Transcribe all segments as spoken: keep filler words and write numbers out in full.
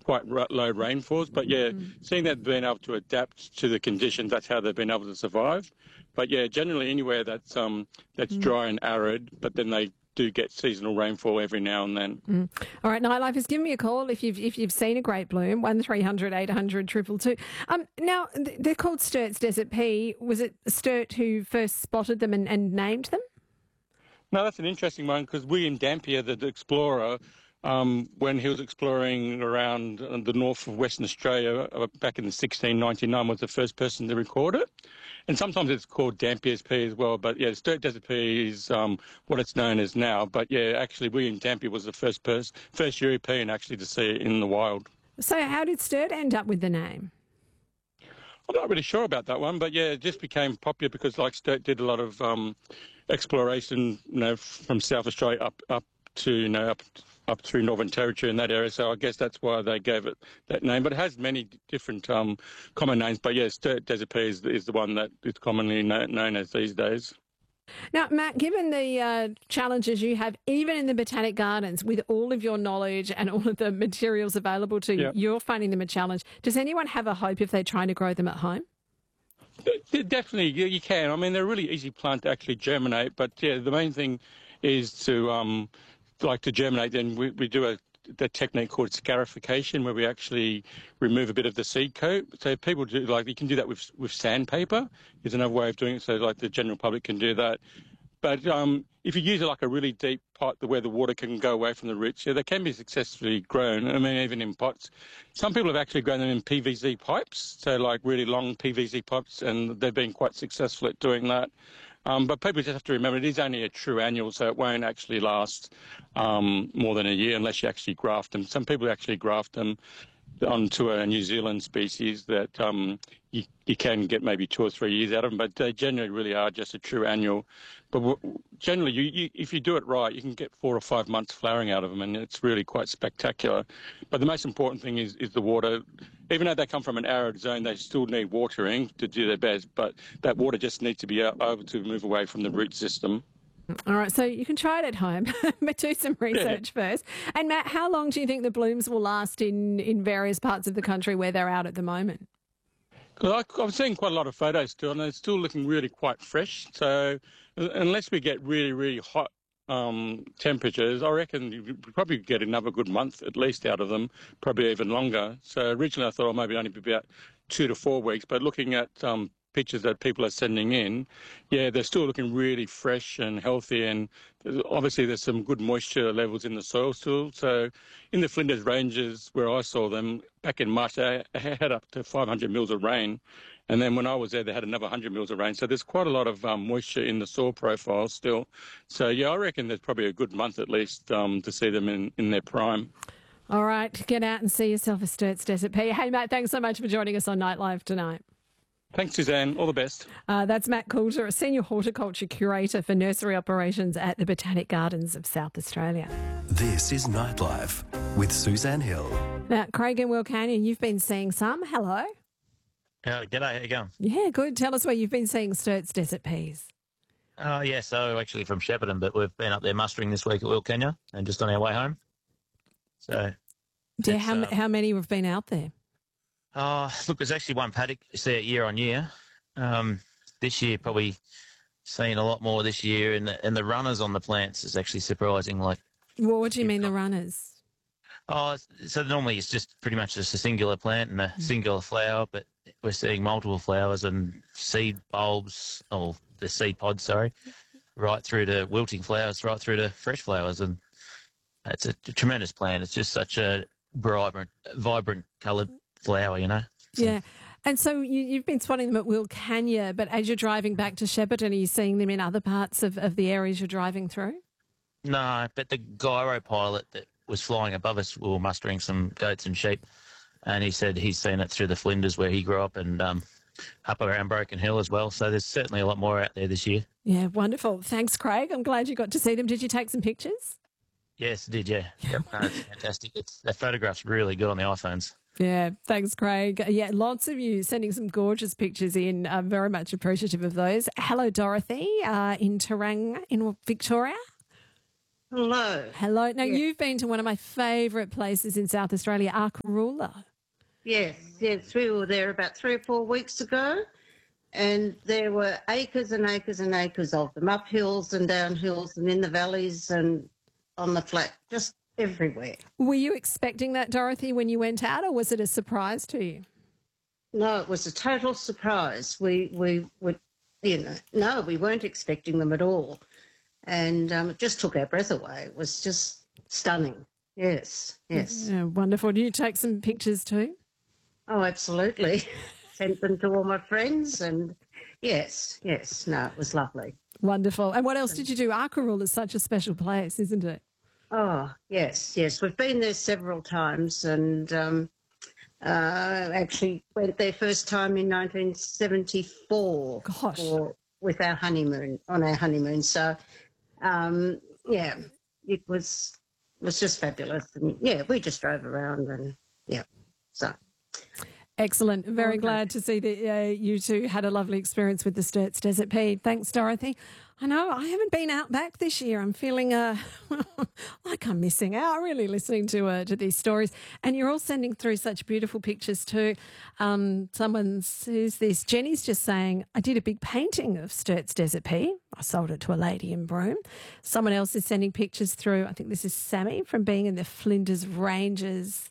quite r- low rainfalls. But yeah, mm. seeing that they've been able to adapt to the conditions, that's how they've been able to survive. But yeah, generally anywhere that's um that's mm. dry and arid, but then they do get seasonal rainfall every now and then. Mm. All right, Nightlife has given me a call if you've if you've seen a great bloom, one three hundred eight hundred two two two. Um, now, they're called Sturt's Desert Pea. Was it Sturt who first spotted them and, and named them? No, that's an interesting one because William Dampier, the, the explorer, um, when he was exploring around the north of Western Australia uh, back in sixteen ninety-nine, was the first person to record it. And sometimes it's called Dampier's pea as well. But yeah, Sturt Desert Pea is um, what it's known as now. But yeah, actually, William Dampier was the first person, first European actually to see it in the wild. So how did Sturt end up with the name? I'm not really sure about that one, but yeah, it just became popular because like Sturt did a lot of um, exploration, you know, from South Australia up up to you know up up through Northern Territory in that area. So I guess that's why they gave it that name. But it has many different um, common names. But yeah, Sturt Desert Pea is, is the one that is commonly known, known as these days. Now, Matt, given the uh, challenges you have, even in the Botanic Gardens, with all of your knowledge and all of the materials available to you, yeah. you're finding them a challenge. Does anyone have a hope if they're trying to grow them at home? Definitely, you can. I mean, they're a really easy plant to actually germinate. But yeah, the main thing is to um, like to germinate. Then we, we do a the technique called scarification, where we actually remove a bit of the seed coat. So people do like you can do that with with sandpaper. Is another way of doing it. So like the general public can do that. But um, if you use it like a really deep pot where the water can go away from the roots, yeah, they can be successfully grown. I mean, even in pots. Some people have actually grown them in P V C pipes, so like really long P V C pipes, and they've been quite successful at doing that. Um, but people just have to remember it is only a true annual, so it won't actually last um, more than a year unless you actually graft them. Some people actually graft them onto a New Zealand species that um, you, you can get maybe two or three years out of them, but they generally really are just a true annual. But w- generally, you, you, if you do it right, you can get four or five months flowering out of them, and it's really quite spectacular. But the most important thing is, is the water. Even though they come from an arid zone, they still need watering to do their best, but that water just needs to be able to move away from the root system. All right, so you can try it at home, but do some research yeah. first. And Matt, how long do you think the blooms will last in, in various parts of the country where they're out at the moment? Because I'm seeing quite a lot of photos still, and they're still looking really quite fresh. So unless we get really, really hot um, temperatures, I reckon you probably get another good month at least out of them, probably even longer. So originally I thought, oh, maybe only be about two to four weeks, but looking at um, pictures that people are sending in, yeah, they're still looking really fresh and healthy, and obviously there's some good moisture levels in the soil still. So in the Flinders Ranges where I saw them back in March, they had up to five hundred mils of rain, and then when I was there they had another one hundred mils of rain. So there's quite a lot of um, moisture in the soil profile still. So yeah, I reckon there's probably a good month at least um, to see them in, in their prime. All right, get out and see yourself a Sturt's Desert Pea. Hey Matt, thanks so much for joining us on Nightlife tonight. Thanks, Suzanne. All the best. Uh, that's Matt Coulter, a Senior Horticulture Curator for Nursery Operations at the Botanic Gardens of South Australia. This is Nightlife with Suzanne Hill. Now, Craig and Will Canyon, you've been seeing some. Hello. Uh, g'day, how you going? Yeah, good. Tell us where you've been seeing Sturt's Desert Peas. Uh, yeah, so actually from Shepparton, but we've been up there mustering this week at Wilcannia and just on our way home. So, yeah, how, um, how many have been out there? Oh, look, there's actually one paddock you see it year on year. Um, this year, probably seen a lot more this year, and the, and the runners on the plants is actually surprising. Like, well, what do you mean the runners? Oh, so normally it's just pretty much just a singular plant and a mm. singular flower, but we're seeing multiple flowers and seed bulbs, or the seed pods, sorry, right through to wilting flowers, right through to fresh flowers, and it's a, a tremendous plant. It's just such a vibrant, vibrant coloured flower, you know. So. Yeah. And so you, you've been spotting them at Wilcannia, but as you're driving back to Shepparton, are you seeing them in other parts of, of the areas you're driving through? No, but the gyro pilot that was flying above us, we were mustering some goats and sheep, and he said he's seen it through the Flinders where he grew up, and um, up around Broken Hill as well. So there's certainly a lot more out there this year. Yeah, wonderful. Thanks, Craig. I'm glad you got to see them. Did you take some pictures? Yes, I did, yeah. Yep, no, it's fantastic. It's, the photograph's really good on the iPhones. Yeah, thanks, Craig. Yeah, lots of you sending some gorgeous pictures in. I'm very much appreciative of those. Hello, Dorothy, uh, in Terang in Victoria. Hello. Hello. Now, Yeah. you've been to one of my favourite places in South Australia, Arkaroola. Yes, yes, we were there about three or four weeks ago, and there were acres and acres and acres of them, up hills and down hills and in the valleys and on the flat, just everywhere. Were you expecting that, Dorothy, when you went out, or was it a surprise to you? No, it was a total surprise. We we would, you know, no, we weren't expecting them at all, and um, it just took our breath away. It was just stunning. Yes, yes. Yeah, wonderful. Did you take some pictures too? Oh, absolutely. Sent them to all my friends, and yes, yes. No, it was lovely. Wonderful. And what else did you do? Arkaroola is such a special place, isn't it? Oh, yes, yes. We've been there several times, and um, uh, actually went there first time in nineteen seventy-four. Gosh. For, with our honeymoon, on our honeymoon. So, um, yeah, it was was just fabulous. And yeah, we just drove around, and yeah, so. Excellent. Very Okay. glad to see that uh, you two had a lovely experience with the Sturts Desert Pea. Thanks, Dorothy. I know I haven't been out back this year. I'm feeling uh, like I'm missing out, really, listening to uh, to these stories. And you're all sending through such beautiful pictures too. Um, someone's, who's this? Jenny's just saying, I did a big painting of Sturts Desert Pea. I sold it to a lady in Broome. Someone else is sending pictures through. I think this is Sammy from being in the Flinders Ranges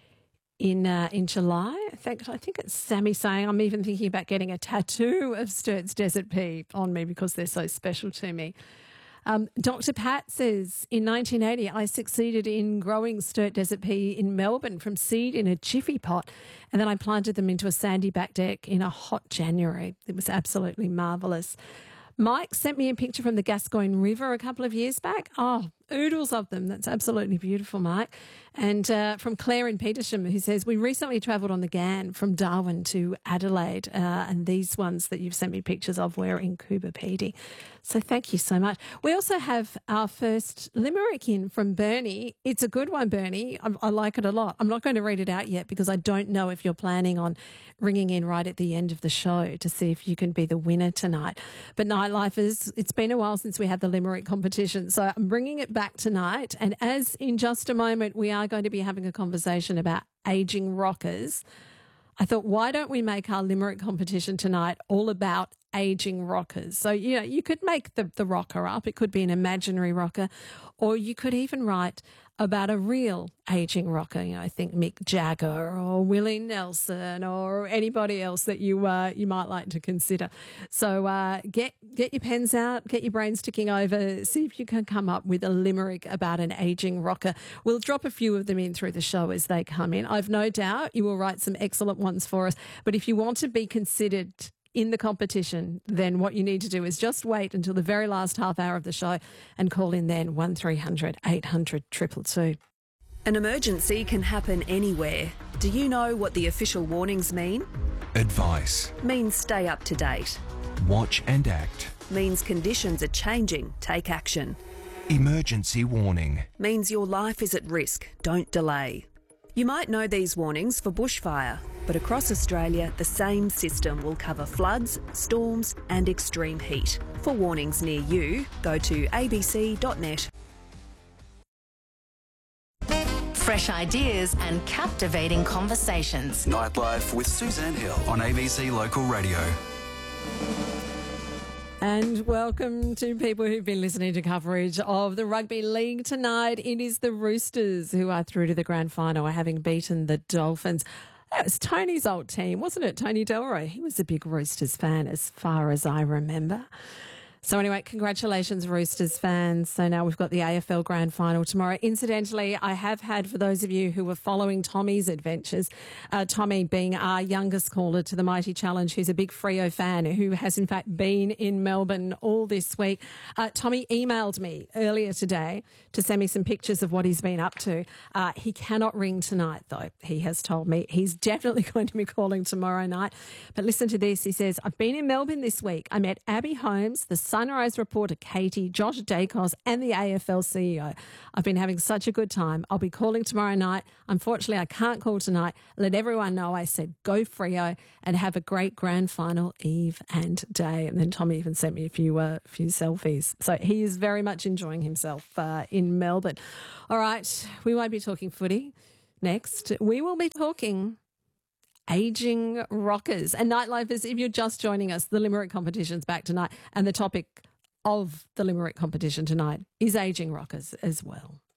in uh, in July. I think, I think it's Sammy saying, I'm even thinking about getting a tattoo of Sturts Desert Pea on me because they're so special to me. Um, Doctor Pat says, in nineteen eighty, I succeeded in growing Sturt Desert Pea in Melbourne from seed in a jiffy pot, and then I planted them into a sandy back deck in a hot January. It was absolutely marvellous. Mike sent me a picture from the Gascoyne River a couple of years back. Oh, oodles of them. That's absolutely beautiful, Mike. And uh, from Claire in Petersham, who says, we recently travelled on the Ghan from Darwin to Adelaide, uh, and these ones that you've sent me pictures of were in Coober Pedy. So thank you so much. We also have our first limerick in from Bernie. It's a good one, Bernie. I, I like it a lot. I'm not going to read it out yet because I don't know if you're planning on ringing in right at the end of the show to see if you can be the winner tonight. But Nightlifers, it's been a while since we had the limerick competition, so I'm bringing it back tonight. And as in just a moment we are going to be having a conversation about ageing rockers, I thought, why don't we make our limerick competition tonight all about ageing rockers? So, you know, you could make the, the rocker up. It could be an imaginary rocker, or you could even write about a real ageing rocker. You know, I think Mick Jagger or Willie Nelson or anybody else that you uh, you might like to consider. So uh, get get your pens out, get your brains ticking over, see if you can come up with a limerick about an ageing rocker. We'll drop a few of them in through the show as they come in. I've no doubt you will write some excellent ones for us. But if you want to be considered in the competition, then what you need to do is just wait until the very last half hour of the show and call in then one three hundred eight hundred two two two. An emergency can happen anywhere. Do you know what the official warnings mean? Advice. Means stay up to date. Watch and act. Means conditions are changing. Take action. Emergency warning. Means your life is at risk. Don't delay. You might know these warnings for bushfire, but across Australia, the same system will cover floods, storms and extreme heat. For warnings near you, go to a b c dot net. Fresh ideas and captivating conversations. Nightlife with Suzanne Hill on A B C Local Radio. And welcome to people who've been listening to coverage of the Rugby League tonight. It is the Roosters who are through to the grand final, having beaten the Dolphins. That was Tony's old team, wasn't it? Tony Delroy. He was a big Roosters fan as far as I remember. So anyway, congratulations, Roosters fans. So now we've got the A F L Grand Final tomorrow. Incidentally, I have had, for those of you who were following Tommy's adventures, uh, Tommy being our youngest caller to the Mighty Challenge, who's a big Freo fan, who has in fact been in Melbourne all this week. Uh, Tommy emailed me earlier today to send me some pictures of what he's been up to. Uh, he cannot ring tonight, though. He has told me he's definitely going to be calling tomorrow night. But listen to this. He says, I've been in Melbourne this week. I met Abby Holmes, the Sunrise reporter Katie, Josh Dacos and the A F L C E O. I've been having such a good time. I'll be calling tomorrow night. Unfortunately, I can't call tonight. Let everyone know I said go Freo and have a great grand final eve and day. And then Tommy even sent me a few, uh, few selfies. So he is very much enjoying himself uh, in Melbourne. All right, we won't be talking footy. Next, we will be talking ageing rockers. And Nightlifers, if you're just joining us, the Limerick competition's back tonight, and the topic of the Limerick competition tonight is ageing rockers as well.